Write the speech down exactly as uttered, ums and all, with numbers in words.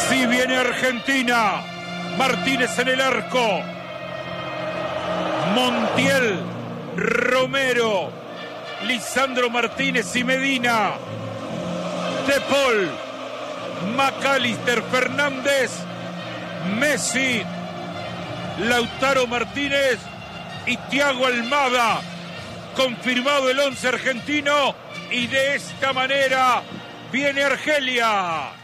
Sí, viene Argentina. Martínez en el arco. Montiel, Romero, Lisandro Martínez y Medina. De Paul, McAllister, Fernández, Messi, Lautaro Martínez y Thiago Almada. Confirmado el once argentino y de esta manera viene Argelia.